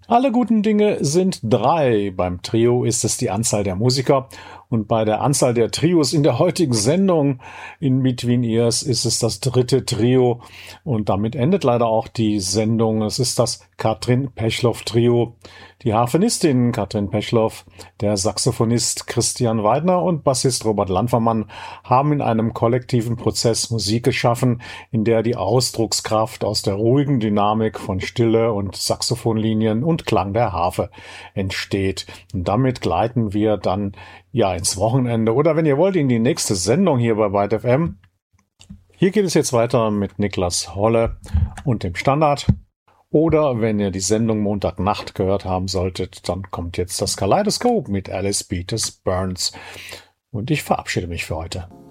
Alle guten Dinge sind drei. Beim Trio ist es die Anzahl der Musiker und bei der Anzahl der Trios in der heutigen Sendung in Between Ears ist es das dritte Trio und damit endet leider auch die Sendung. Es ist das Katrin Pechloff Trio. Die Harfenistin Katrin Pechloff, der Saxophonist Christian Weidner und Bassist Robert Landvermann haben in einem kollektiven Prozess Musik geschaffen, in der die Ausdruckskraft aus der ruhigen Dynamik von Stille und Saxophonlinien und Klang der Harfe entsteht. Und damit gleiten wir dann ins Wochenende oder wenn ihr wollt in die nächste Sendung hier bei Byte FM. Hier geht es jetzt weiter mit Niklas Holle und dem Standard. Oder wenn ihr die Sendung Montagnacht gehört haben solltet, dann kommt jetzt das Kaleidoskop mit Alice Peters Burns. Und ich verabschiede mich für heute.